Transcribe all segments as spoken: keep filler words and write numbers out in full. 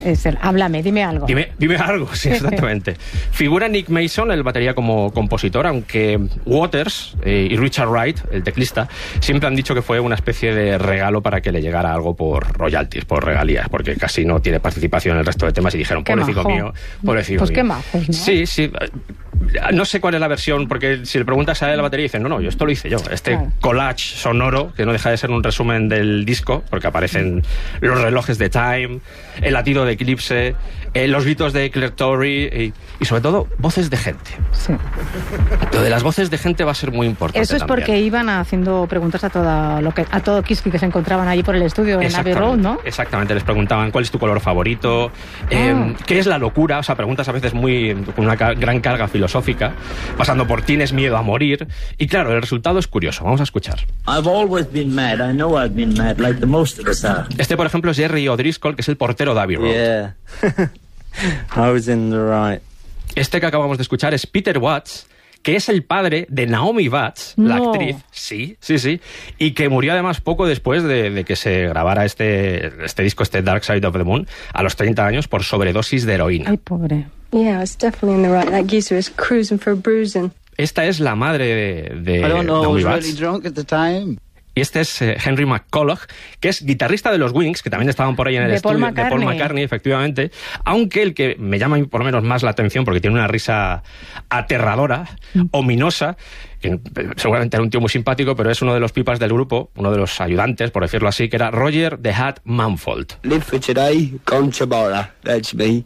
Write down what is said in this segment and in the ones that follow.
Es el, háblame, dime algo. Dime, dime algo, sí, exactamente. Figura Nick Mason, el batería, como compositor, aunque Waters eh, y Richard Wright, el teclista, siempre han dicho que fue una especie de regalo para que le llegara algo por royalties, por regalías, porque casi no tiene participación en el resto de temas y dijeron, pobrecito mío, pobrecito Pues mío. qué majos, ¿no? Sí, sí. No sé cuál es la versión, porque si le preguntas a él la batería, dicen, no, no, yo esto lo hice yo. Este claro. collage sonoro, que no deja de ser un resumen del disco, porque aparecen los relojes de Time, el latido de Eclipse, eh, los gritos de Claire Torrey y, y sobre todo voces de gente. Sí. Lo de las voces de gente va a ser muy importante. Eso es también. Porque iban haciendo preguntas a toda lo que a todo Kiss que se encontraban allí por el estudio en Abbey Road, ¿no? Exactamente, les preguntaban cuál es tu color favorito, oh. eh, qué es la locura, o sea, preguntas a veces muy con una ca gran carga filosófica, pasando por tienes miedo a morir, y claro, el resultado es curioso. Vamos a escuchar. I've always been mad. I know I've been mad, like the most of us are. Este, por ejemplo, es Jerry O'Driscoll, que es el portero de Abbey Road. Yeah. I was in the right. Este que acabamos de escuchar es Peter Watts, que es el padre de Naomi Watts, no. la actriz, sí, sí, sí, y que murió además poco después de, de que se grabara este, este disco, este Dark Side of the Moon, a los treinta años por sobredosis de heroína. Ay, pobre. Yeah, I was definitely in the right. That geezer was cruising for bruising. Esta es la madre de, de I don't know, Naomi I was Watts. really drunk at the time. Y este es eh, Henry McCulloch, que es guitarrista de los Wings, que también estaban por ahí en el de estudio Paul de Paul McCartney, efectivamente. Aunque el que me llama por lo menos más la atención, porque tiene una risa aterradora, mm. ominosa, que seguramente era un tío muy simpático, pero es uno de los pipas del grupo, uno de los ayudantes, por decirlo así, que era Roger the Hat Mumford. Live for today, gone tomorrow. That's me.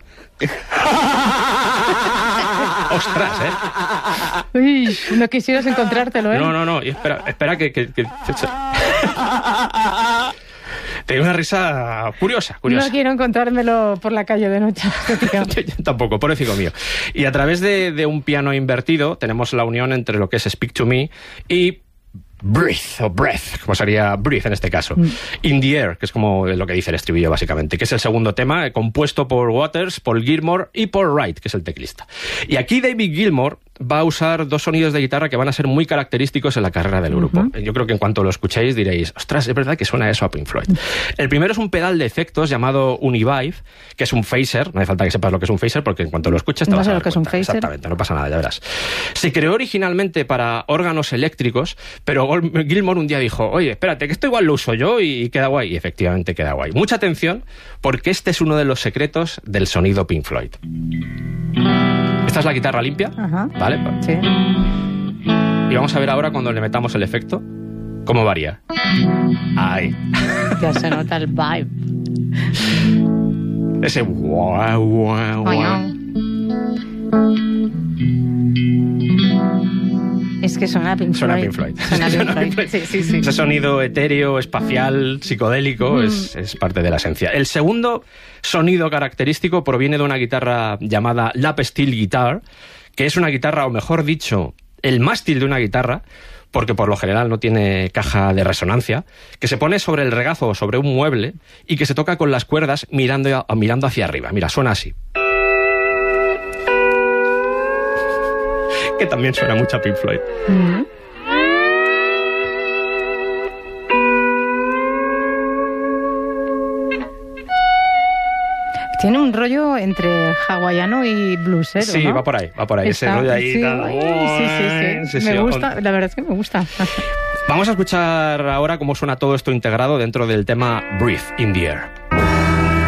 ¡Ostras, eh! Uy, no quisieras encontrártelo, ¿eh? No, no, no. Y espera, espera que... que, que... Tiene una risa curiosa, curiosa. No quiero encontrármelo por la calle de noche. yo, yo tampoco, pobrecito mío. Y a través de, de un piano invertido tenemos la unión entre lo que es Speak to Me y Breathe, o Breath, como sería Breathe en este caso. Mm. In the Air, que es como lo que dice el estribillo básicamente, que es el segundo tema, compuesto por Waters, Paul Gilmore y Paul Wright, que es el teclista. Y aquí David Gilmour va a usar dos sonidos de guitarra que van a ser muy característicos en la carrera del grupo. Uh-huh. Yo creo que en cuanto lo escuchéis diréis, ostras, es verdad que suena eso a Pink Floyd. El primero es un pedal de efectos llamado Univibe, que es un phaser. No hace falta que sepas lo que es un phaser, porque en cuanto lo escuches te no vas sé a dar lo que cuenta. Es un phaser. Exactamente, no pasa nada, ya verás. Se creó originalmente para órganos eléctricos, pero Gilmour un día dijo, oye, espérate, que esto igual lo uso yo y queda guay. Y efectivamente queda guay. Mucha atención, porque este es uno de los secretos del sonido Pink Floyd. Esta es la guitarra limpia, Ajá. ¿vale? Sí. Y vamos a ver ahora cuando le metamos el efecto, cómo varía. Ahí. Ya se nota el vibe. Ese guau, guau, guau. Es que suena Pink Floyd. Suena Pink Floyd. Suena Pink Floyd. Floyd. Sí, sí, sí. Ese sonido etéreo, espacial, psicodélico, mm. es, es parte de la esencia. El segundo sonido característico proviene de una guitarra llamada lap steel guitar, que es una guitarra, o mejor dicho, el mástil de una guitarra, porque por lo general no tiene caja de resonancia, que se pone sobre el regazo o sobre un mueble y que se toca con las cuerdas mirando, mirando hacia arriba. Mira, suena así. Que también suena mucho a Pink Floyd. Mm-hmm. Tiene un rollo entre hawaiano y bluesero, Sí, ¿no? va por ahí, va por ahí. Está, ese rollo ahí. Sí, da, sí, sí, sí, sí, Me sí, gusta, la verdad es que me gusta. Vamos a escuchar ahora cómo suena todo esto integrado dentro del tema Breathe in the Air.